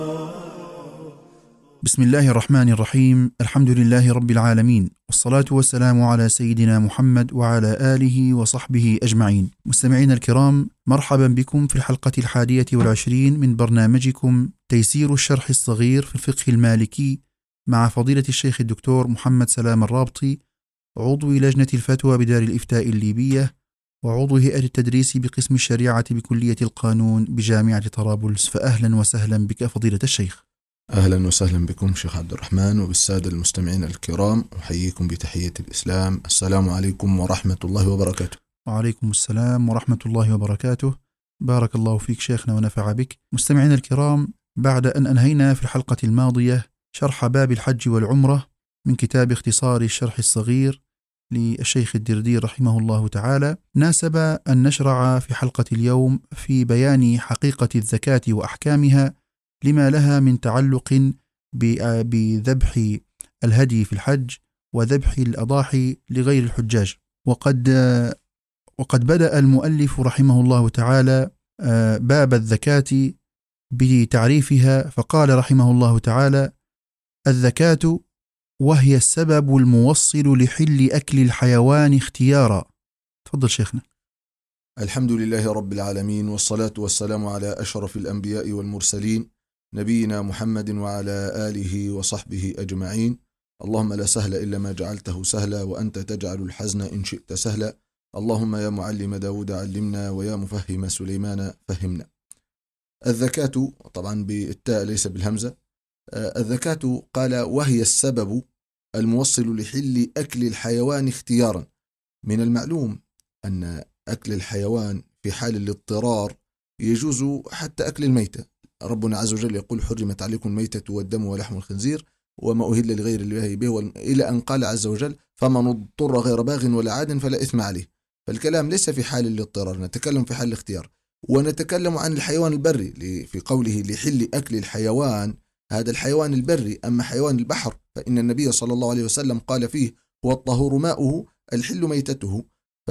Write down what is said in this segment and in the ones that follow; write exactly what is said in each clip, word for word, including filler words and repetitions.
بسم الله الرحمن الرحيم. الحمد لله رب العالمين، والصلاة والسلام على سيدنا محمد وعلى آله وصحبه أجمعين. مستمعين الكرام، مرحبا بكم في الحلقة الحادية والعشرين من برنامجكم تيسير الشرح الصغير في الفقه المالكي مع فضيلة الشيخ الدكتور محمد سلام الرابطي، عضو لجنة الفتوى بدار الإفتاء الليبية وعضو هيئة التدريس بقسم الشريعة بكلية القانون بجامعة طرابلس. فأهلا وسهلا بك فضيلة الشيخ. أهلا وسهلا بكم شيخ عبد الرحمن وبالسادة المستمعين الكرام، أحييكم بتحية الإسلام. السلام عليكم ورحمة الله وبركاته. وعليكم السلام ورحمة الله وبركاته. بارك الله فيك شيخنا ونفع بك. مستمعين الكرام، بعد أن أنهينا في الحلقة الماضية شرح باب الحج والعمرة من كتاب اختصار الشرح الصغير للشيخ الدردير رحمه الله تعالى، ناسب أن نشرع في حلقة اليوم في بيان حقيقة الزكاة وأحكامها لما لها من تعلق بذبح الهدي في الحج وذبح الأضاحي لغير الحجاج. وقد وقد بدأ المؤلف رحمه الله تعالى باب الزكاة بتعريفها، فقال رحمه الله تعالى: الزكاة وهي السبب الموصل لحل أكل الحيوان اختيارا. تفضل شيخنا. الحمد لله رب العالمين، والصلاة والسلام على أشرف الأنبياء والمرسلين نبينا محمد وعلى آله وصحبه أجمعين. اللهم لا سهل إلا ما جعلته سهلا، وأنت تجعل الحزن إن شئت سهلا. اللهم يا معلم داود علمنا، ويا مفهم سليمان فهمنا. الزكاة طبعا بالتاء ليس بالهمزة. الزكاة قال وهي السبب الموصل لحل أكل الحيوان اختيارا. من المعلوم أن أكل الحيوان في حال الاضطرار يجوز حتى أكل الميتة. ربنا عز وجل يقول: حرمت عليكم الميتة والدم ولحم الخنزير وما أهل لغير الله به، إلى أن قال عز وجل: فمن اضطر غير باغ ولا عاد فلا إثم عليه. فالكلام ليس في حال الاضطرار، نتكلم في حال الاختيار. ونتكلم عن الحيوان البري في قوله لحل أكل الحيوان، هذا الحيوان البري. أما حيوان البحر فإن النبي صلى الله عليه وسلم قال فيه: هو الطهور ماؤه الحل ميتته.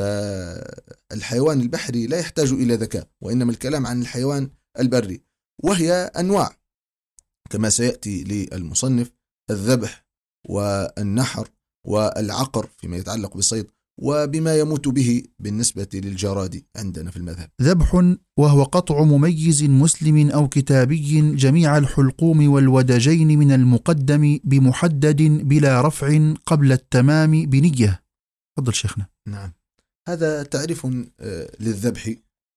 فالحيوان البحري لا يحتاج إلى ذكاء، وإنما الكلام عن الحيوان البري، وهي أنواع كما سيأتي للمصنف: الذبح والنحر والعقر فيما يتعلق بالصيد، وبما يموت به بالنسبة للجراد عندنا في المذهب. ذبح وهو قطع مميز مسلم أو كتابي جميع الحلقوم والودجين من المقدم بمحدد بلا رفع قبل التمام بنية. تفضل شيخنا. نعم، هذا تعريف للذبح.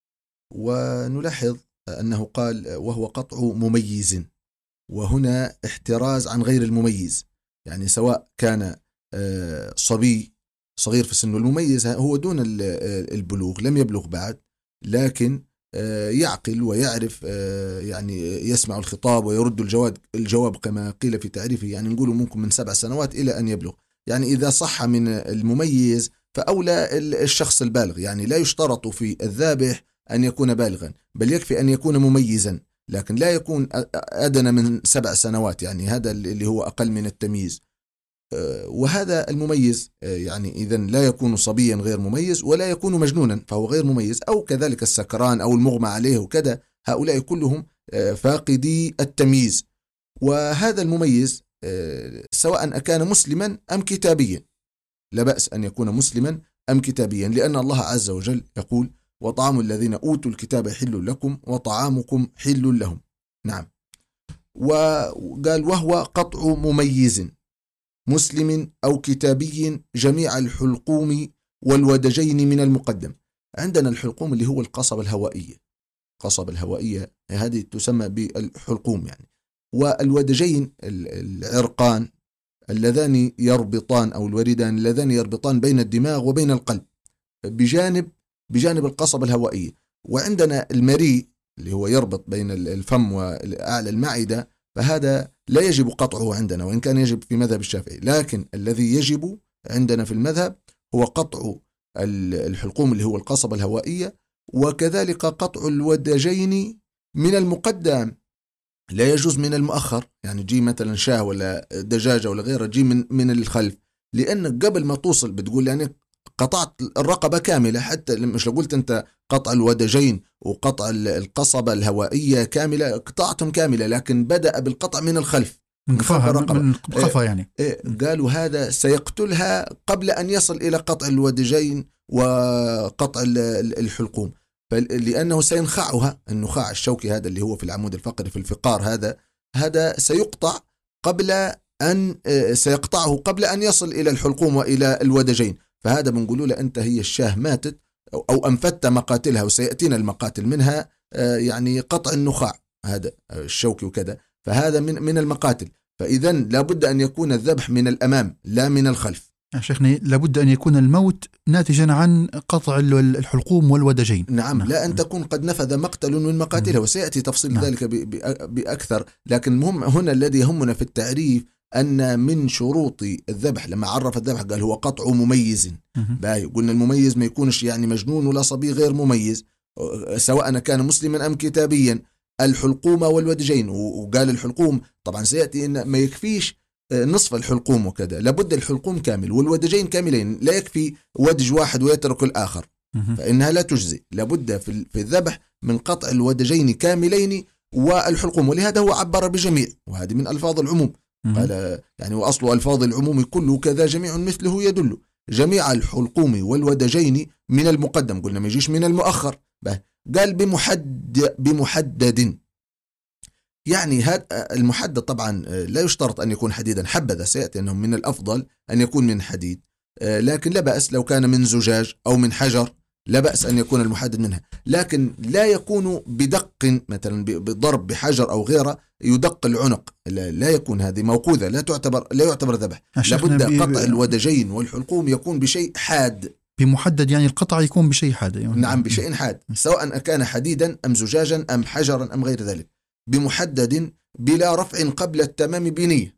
ونلاحظ أنه قال وهو قطع مميز، وهنا احتراز عن غير المميز، يعني سواء كان صبي صغير في سنه. المميز هو دون البلوغ، لم يبلغ بعد، لكن يعقل ويعرف، يعني يسمع الخطاب ويرد الجواب الجواب كما قيل في تعريفه. يعني نقول ممكن من سبع سنوات إلى أن يبلغ. يعني إذا صح من المميز فأولى الشخص البالغ. يعني لا يشترط في الذابح أن يكون بالغا، بل يكفي أن يكون مميزا، لكن لا يكون أدنى من سبع سنوات، يعني هذا اللي هو أقل من التمييز. وهذا المميز يعني إذن لا يكون صبيا غير مميز، ولا يكون مجنونا فهو غير مميز، أو كذلك السكران أو المغمى عليه وكذا، هؤلاء كلهم فاقدي التمييز. وهذا المميز سواء أكان مسلما أم كتابيا، لا بأس أن يكون مسلما أم كتابيا، لأن الله عز وجل يقول: وطعام الذين أوتوا الكتاب حل لكم وطعامكم حل لهم. نعم. وقال وهو قطع مميز مسلم أو كتابي جميع الحلقوم والودجين من المقدم. عندنا الحلقوم اللي هو القصبة الهوائية، القصبة الهوائية هذه تسمى بالحلقوم يعني. والودجين العرقان اللذان يربطان أو الوردان اللذان يربطان بين الدماغ وبين القلب بجانب بجانب القصبة الهوائية. وعندنا المريء اللي هو يربط بين الفم وأعلى المعدة، فهذا لا يجب قطعه عندنا، وإن كان يجب في مذهب الشافعي، لكن الذي يجب عندنا في المذهب هو قطع الحلقوم اللي هو القصبة الهوائية، وكذلك قطع الودجين من المقدم. لا يجوز من المؤخر، يعني جي مثلا شاه ولا دجاجة ولا غيره، جي من من الخلف، لأن قبل ما توصل بتقول يعني قطعت الرقبة كاملة، حتى مش لو قلت أنت قطع الودجين وقطع القصبة الهوائية كاملة، قطعتهم كاملة، لكن بدأ بالقطع من الخلف من قفاها، من القفا يعني. قالوا هذا سيقتلها قبل أن يصل إلى قطع الودجين وقطع الحلقوم، لأنه سينخعها. النخاع الشوكي هذا اللي هو في العمود الفقري في الفقار، هذا هذا سيقطع قبل أن سيقطعه قبل أن يصل إلى الحلقوم وإلى الودجين. فهذا بنقولوا له أنت هي الشاه ماتت أو أنفت مقاتلها، وسيأتينا المقاتل منها، يعني قطع النخاع هذا الشوكي وكذا، فهذا من من المقاتل. فإذا لابد أن يكون الذبح من الأمام لا من الخلف. يا شيخنا لابد أن يكون الموت ناتجا عن قطع الحلقوم والودجين. نعم, نعم. لا أن تكون قد نفذ مقتل من مقاتلها، وسيأتي تفصيل نعم. ذلك بأكثر. لكن مهم هنا الذي يهمنا في التعريف أن من شروط الذبح، لما عرف الذبح قال هو قطع مميز. باي قلنا المميز ما يكونش يعني مجنون ولا صبي غير مميز، سواء كان مسلما أم كتابيا. الحلقوم والودجين، وقال الحلقوم طبعا سيأتي إن ما يكفيش نصف الحلقوم وكذا، لابد الحلقوم كامل والودجين كاملين، لا يكفي ودج واحد ويترك الآخر فإنها لا تجزي. لابد في الذبح من قطع الودجين كاملين والحلقوم، ولهذا هو عبر بجميع، وهذه من ألفاظ العموم. قال يعني وأصل ألفاظ العموم كله كذا جميع مثله يدل. جميع الحلقوم والودجين من المقدم، قلنا ما يجيش من المؤخر. قال بمحدد بمحدد يعني هذا المحدد طبعا لا يشترط أن يكون حديدا، حبذا سيأتي أنه من الأفضل أن يكون من حديد، لكن لا بأس لو كان من زجاج أو من حجر، لا بأس أن يكون المحدد منها، لكن لا يكون بدق مثلا بضرب بحجر أو غيره يدق العنق، لا يكون هذه موقوذة، لا تعتبر لا يعتبر ذبح. لابد قطع الودجين والحلقوم يكون بشيء حاد. بمحدد يعني القطع يكون بشيء حاد يعني. نعم بشيء حاد، سواء كان حديدا أم زجاجا أم حجرا أم غير ذلك، بمحدد بلا رفع قبل التمام بنية.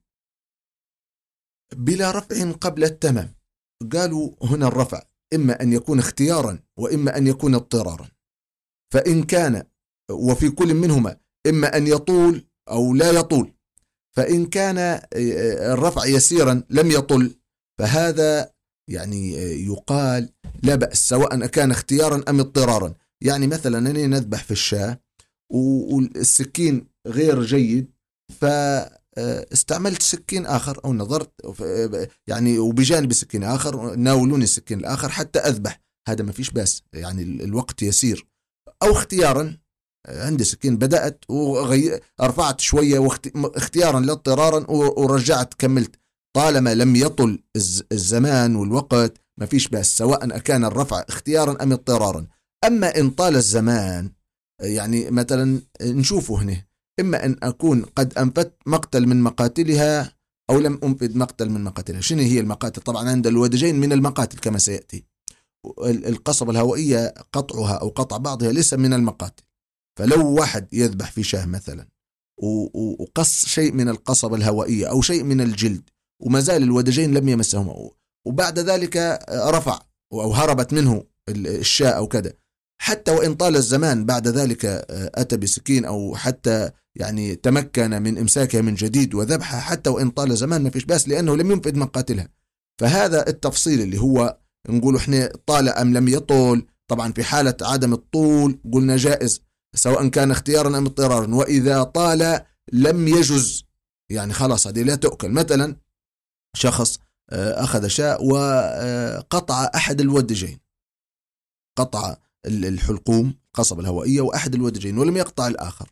بلا رفع قبل التمام، قالوا هنا الرفع إما أن يكون اختيارا وإما أن يكون اضطرارا، فإن كان وفي كل منهما إما أن يطول أو لا يطول، فإن كان الرفع يسيرا لم يطل فهذا يعني يقال لا بأس، سواء كان اختيارا أم اضطرارا. يعني مثلا أنا نذبح في الشاة والسكين غير جيد، فاستعملت سكين آخر أو نظرت يعني وبجانب سكين آخر ناولوني السكين الآخر حتى أذبح، هذا ما فيش بأس، يعني الوقت يسير. أو اختيارا عندي سكين بدأت ورفعت شوية واختيارا لا اضطرارا ورجعت كملت، طالما لم يطل الزمان والوقت ما فيش بأس، سواء كان الرفع اختيارا أم اضطرارا. أما إن طال الزمان، يعني مثلا نشوفه هنا إما أن أكون قد أنفت مقتل من مقاتلها أو لم أنفد مقتل من مقاتلها. شنو هي المقاتل؟ طبعا عند الودجين من المقاتل كما سيأتي. القصبة الهوائية قطعها أو قطع بعضها ليس من المقاتل، فلو واحد يذبح في شاه مثلا وقص شيء من القصبة الهوائية أو شيء من الجلد وما زال الودجين لم يمسهما، وبعد ذلك رفع أو هربت منه الشاة أو كذا، حتى وإن طال الزمان بعد ذلك أتى بسكين أو حتى يعني تمكن من إمساكها من جديد وذبحها، حتى وإن طال زمان ما فيش بأس لأنه لم ينفذ مقاتلها. فهذا التفصيل اللي هو نقول إحنا طال أم لم يطول. طبعا في حالة عدم الطول قلنا جائز سواء كان اختيارا أم اضطرارا، وإذا طال لم يجز، يعني خلاص هذه لا تؤكل. مثلا شخص أخذ شاء وقطع أحد الودجين، قطع الحلقوم قصب الهوائية وأحد الودجين ولم يقطع الآخر،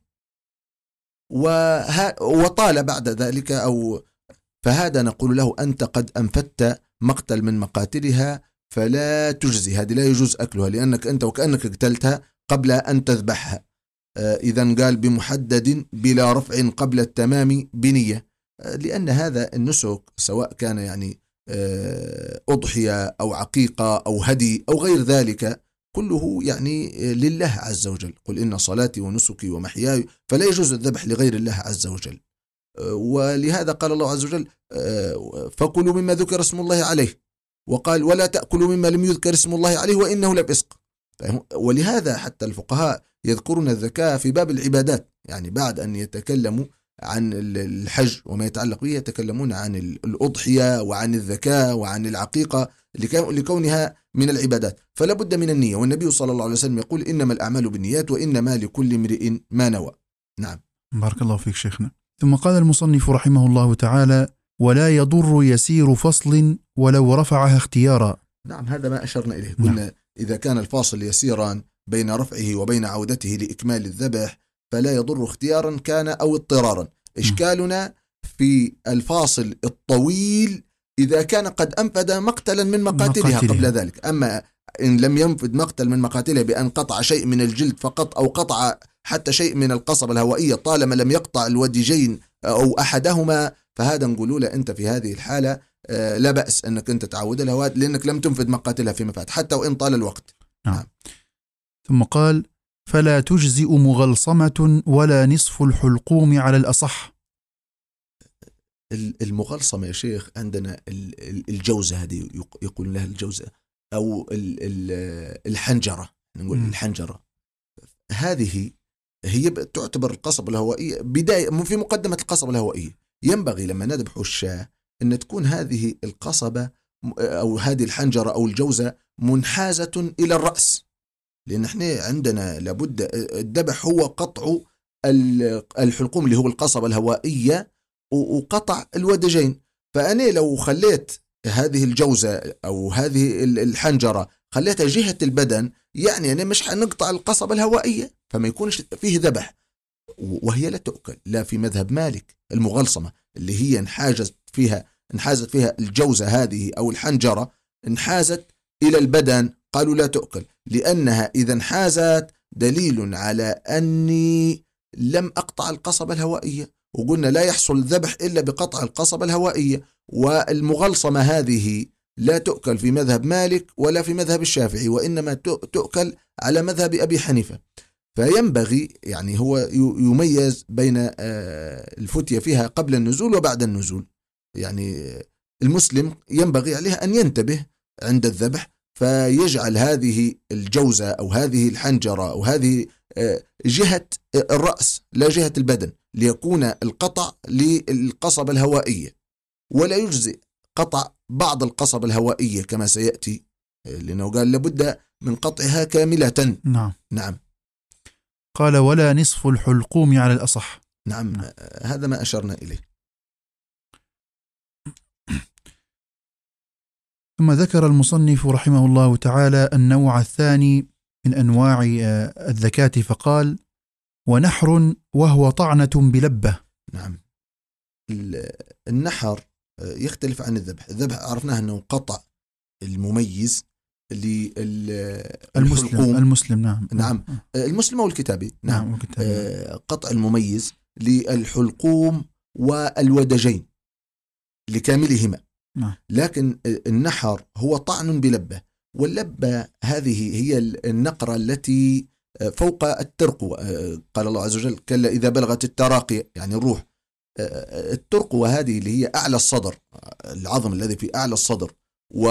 وطال بعد ذلك أو فهذا نقول له أنت قد أنفدت مقتل من مقاتلها فلا تجزي، هذه لا يجوز أكلها لأنك أنت وكأنك قتلتها قبل أن تذبحها. إذن قال بمحدد بلا رفع قبل التمام بنية، لأن هذا النسك سواء كان يعني أضحية أو عقيقة أو هدي أو غير ذلك كله يعني لله عز وجل. قل إن صلاتي ونسكي ومحياي، فلا يجوز الذبح لغير الله عز وجل. ولهذا قال الله عز وجل فكلوا مما ذكر اسم الله عليه، وقال ولا تأكلوا مما لم يذكر اسم الله عليه وإنه لفسق. ولهذا حتى الفقهاء يذكرون الذكاء في باب العبادات، يعني بعد أن يتكلموا عن الحج وما يتعلق به يتكلمون عن الأضحية وعن الذكاة وعن العقيقة لكونها من العبادات، فلا بد من النية. والنبي صلى الله عليه وسلم يقول إنما الأعمال بالنيات وإنما لكل امرئ ما نوى. نعم. بارك الله فيك شيخنا. ثم قال المصنف رحمه الله تعالى: ولا يضر يسير فصل ولو رفعها اختيارا. نعم، هذا ما أشرنا إليه. قلنا نعم. إذا كان الفاصل يسيرا بين رفعه وبين عودته لإكمال الذبح فلا يضر اختيارا كان أو اضطرارا. إشكالنا في الفاصل الطويل إذا كان قد أنفذ مقتلا من مقاتلها, مقاتلها قبل ذلك. أما إن لم ينفذ مقتل من مقاتلها بأن قطع شيء من الجلد فقط أو قطع حتى شيء من القصبة الهوائية طالما لم يقطع الوديجين أو أحدهما، فهذا نقول له أنت في هذه الحالة لا بأس أنك أنت تعود الهوات لأنك لم تنفذ مقاتلها فيما فات حتى وإن طال الوقت. نعم. نعم. ثم قال: فلا تجزئ مغلصمة ولا نصف الحلقوم على الأصح. المغلصمة يا شيخ عندنا الجوزة، هذه يقول لها الجوزة أو الحنجرة، نقول م. الحنجرة هذه هي تعتبر القصبة الهوائية بداية في مقدمة القصبة الهوائية. ينبغي لما نذبح الشاة أن تكون هذه القصبة أو هذه الحنجرة أو الجوزة منحازة إلى الرأس، لأن احنا عندنا لابد الذبح هو قطع الحلقوم اللي هو القصبة الهوائية وقطع الودجين. فأنا لو خليت هذه الجوزة أو هذه الحنجرة خليتها جهة البدن يعني أنا مش هنقطع القصبة الهوائية فما يكونش فيه ذبح، وهي لا تؤكل لا في مذهب مالك. المغلصمة اللي هي انحازت فيها انحازت فيها الجوزة هذه أو الحنجرة انحازت إلى البدن قالوا لا تؤكل، لأنها إذا انحازت دليل على أني لم أقطع القصبة الهوائية، وقلنا لا يحصل الذبح إلا بقطع القصبة الهوائية. والمغلصمة هذه لا تؤكل في مذهب مالك ولا في مذهب الشافعي، وإنما تؤكل على مذهب أبي حنيفة. فينبغي يعني هو يميز بين الفتية فيها قبل النزول وبعد النزول. يعني المسلم ينبغي عليه أن ينتبه عند الذبح فيجعل هذه الجوزة أو هذه الحنجرة أو هذه جهة الرأس لا جهة البدن، ليكون القطع للقصبة الهوائية، ولا يجزئ قطع بعض القصبة الهوائية كما سيأتي، لأنه قال لابد من قطعها كاملة. نعم. نعم. قال: ولا نصف الحلقوم على الأصح. نعم. نعم. هذا ما أشرنا إليه. ثم ذكر المصنف رحمه الله تعالى النوع الثاني من أنواع الذكاة فقال: ونحر وهو طعنة بلبة. نعم. النحر يختلف عن الذبح. الذبح عرفناه أنه قطع المميز للمسلم المسلم نعم. نعم. المسلم أو الكتابي. نعم. نعم. الكتابي. قطع المميز للحلقوم والودجين لكاملهما. نعم. لكن النحر هو طعن بلبة، واللبة هذه هي النقرة التي فوق الترقوة. قال الله عز وجل: كلا إذا بلغت التراقي، يعني الروح. الترقوة هذه اللي هي أعلى الصدر، العظم الذي في أعلى الصدر، و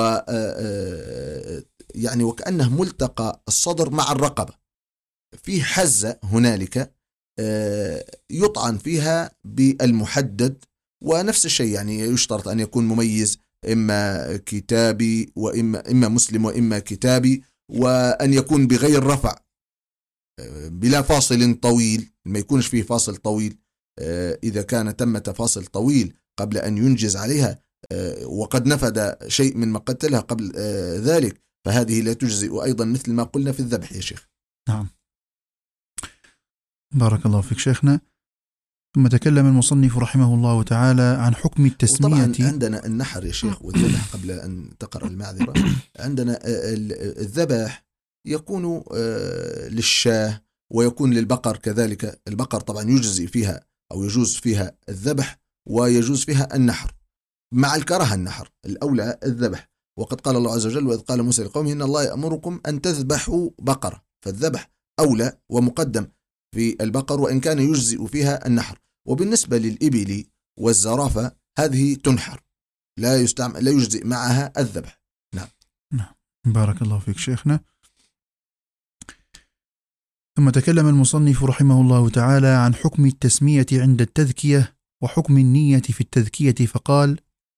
يعني وكأنه ملتقى الصدر مع الرقبة، في حزة هنالك يطعن فيها بالمحدد. ونفس الشيء يعني يشترط أن يكون مميز، إما كتابي وإما إما مسلم وإما كتابي، وأن يكون بغير رفع بلا فاصل طويل، ما يكونش فيه فاصل طويل. إذا كان تم فاصل طويل قبل أن ينجز عليها وقد نفد شيء من مقتلها قبل ذلك فهذه لا تجزئ أيضا مثل ما قلنا في الذبح يا شيخ. نعم. بارك الله فيك شيخنا. ثم تكلم المصنف رحمه الله تعالى عن حكم التسمية. وطبعا عندنا النحر يا شيخ والذبح قبل أن تقرأ المعذرة. عندنا الذبح يكون للشاه ويكون للبقر كذلك. البقر طبعا يجزي فيها أو يجوز فيها الذبح ويجوز فيها النحر مع الكراهة. النحر الأولى الذبح، وقد قال الله عز وجل: وإذ قال موسى لقومه إن الله يأمركم أن تذبحوا بقرة. فالذبح أولى ومقدم في البقر وإن كان يجزئ فيها النحر. وبالنسبة للإبل والزرافة هذه تنحر، لا يستعمل لا يجزئ معها الذبح. نعم. نعم. بارك الله فيك شيخنا. ثم تكلم المصنف رحمه الله تعالى عن حكم التسمية عند التذكية وحكم النية في التذكية، فقال: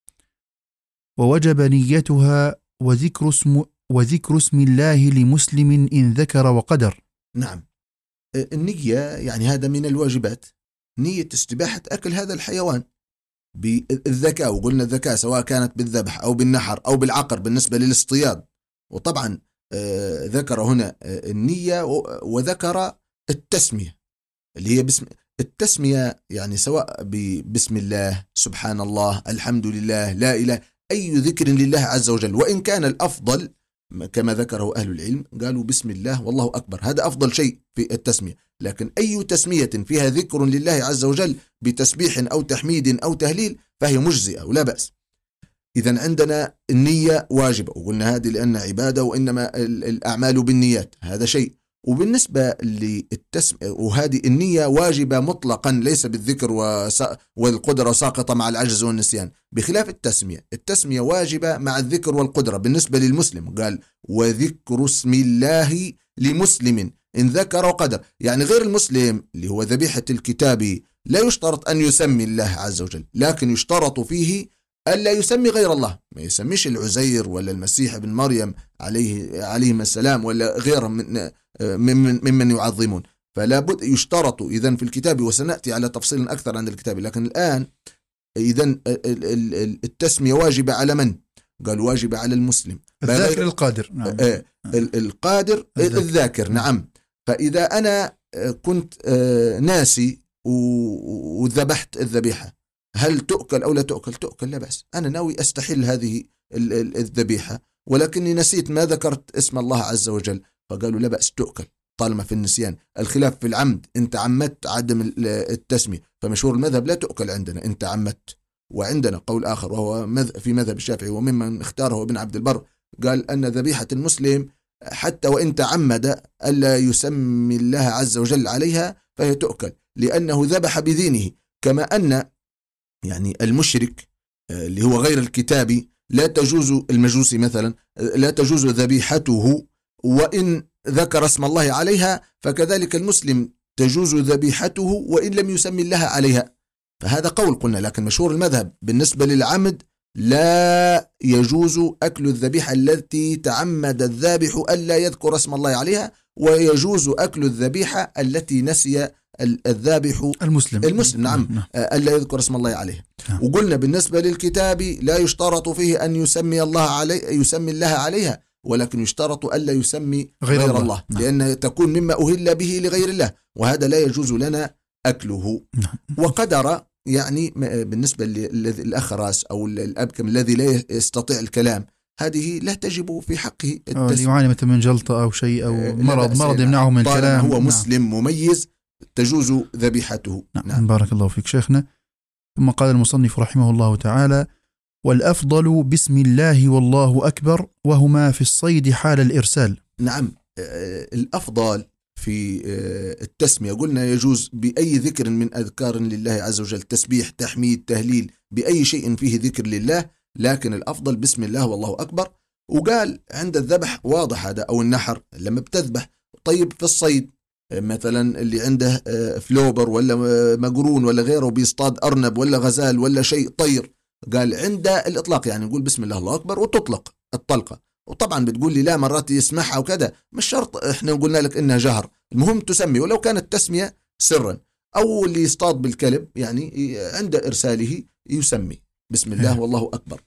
ووجب نيتها وذكر اسم, وذكر اسم الله لمسلم إن ذكر وقدر. نعم، النية يعني هذا من الواجبات، نية استباحة أكل هذا الحيوان بالذكاء، وقلنا الذكاء سواء كانت بالذبح أو بالنحر أو بالعقر بالنسبة للاصطياد. وطبعا ذكر هنا النية وذكر التسمية اللي هي بسم التسمية، يعني سواء بسم الله، سبحان الله، الحمد لله، لا إله، أي ذكر لله عز وجل. وإن كان الأفضل كما ذكره أهل العلم قالوا بسم الله والله أكبر، هذا أفضل شيء في التسمية. لكن أي تسمية فيها ذكر لله عز وجل بتسبيح أو تحميد أو تهليل فهي مجزئة ولا بأس. إذن عندنا النية واجبة، وقلنا هذه لأن عبادة وإنما الأعمال بالنيات، هذا شيء. وبالنسبة للتسمية، وهذه النية واجبة مطلقا ليس بالذكر والقدرة ساقطة مع العجز والنسيان، بخلاف التسمية. التسمية واجبة مع الذكر والقدرة بالنسبة للمسلم، قال: وذكر اسم الله لمسلم إن ذكر وقدر. يعني غير المسلم اللي هو ذبيحة الكتاب لا يشترط أن يسمي الله عز وجل، لكن يشترط فيه ألا يسمي غير الله، ما يسميش العزير ولا المسيح ابن مريم عليه عليهم السلام ولا غيرهم من ممن, ممن يعظمون. فلا بد يشترط إذن في الكتاب، وسنأتي على تفصيل أكثر عن الكتاب. لكن الآن إذن التسمية واجبة على من؟ قال واجبة على المسلم الذاكر القادر. نعم. القادر الذاكر, الذاكر. نعم. فإذا أنا كنت ناسي وذبحت الذبيحة، هل تؤكل أو لا تؤكل؟ تؤكل، لا بأس. أنا ناوي أستحل هذه الذبيحة ولكني نسيت ما ذكرت اسم الله عز وجل، فقالوا لا بأس تؤكل طالما في النسيان. الخلاف في العمد، انت عمدت عدم التسمية، فمشهور المذهب لا تؤكل عندنا انت عمدت. وعندنا قول آخر وهو في مذهب الشافعي وممن اختاره ابن عبد البر، قال أن ذبيحة المسلم حتى وإن تعمد ألا يسمي الله عز وجل عليها فهي تؤكل، لأنه ذبح بدينه. كما أن يعني المشرك اللي هو غير الكتابي لا تجوز، المجوسي مثلا لا تجوز ذبيحته وإن ذكر اسم الله عليها، فكذلك المسلم تجوز ذبيحته وإن لم يسمي الله عليها. فهذا قول قلنا، لكن مشهور المذهب بالنسبة للعمد لا يجوز أكل الذبيحة التي تعمد الذابح ألا يذكر اسم الله عليها، ويجوز أكل الذبيحة التي نسي الذابح المسلم المسلم نعم, نعم. ألا يذكر اسم الله عليه. نعم. وقلنا بالنسبة للكتاب لا يشترط فيه أن يسمي الله عليه يسمي الله عليها، ولكن يشترط ألا يسمي غير, غير الله, الله. نعم. لأن تكون مما أهل به لغير الله، وهذا لا يجوز لنا أكله. نعم. وقدر يعني بالنسبة للأخرس أو الأبكم الذي لا يستطيع الكلام، هذه لا تجب في حقه التسمية. يعاني مثلا من جلطة أو شيء أو مرض مرض يمنعه من الكلام، هو مسلم نعم. مميز تجوز ذبيحته. نعم. نعم. بارك الله فيك شيخنا. ثم قال المصنف رحمه الله تعالى: والأفضل بسم الله والله أكبر، وهما في الصيد حال الإرسال. نعم، الأفضل في التسمية قلنا يجوز بأي ذكر من أذكار لله عز وجل، تسبيح، تحميد، تهليل، بأي شيء فيه ذكر لله، لكن الأفضل بسم الله والله أكبر. وقال عند الذبح واضح هذا أو النحر لما بتذبح. طيب في الصيد مثلا اللي عنده فلوبر ولا مقرون ولا غيره بيصطاد أرنب ولا غزال ولا شيء طير، قال عند الإطلاق يعني نقول بسم الله الله أكبر وتطلق الطلقة. وطبعا بتقول لي لا مرات يسمعها وكذا، مش شرط احنا قلنا لك إنها جهر، المهم تسمي ولو كانت تسمية سرا. أو اللي يصطاد بالكلب يعني عند إرساله يسمي بسم الله والله أكبر.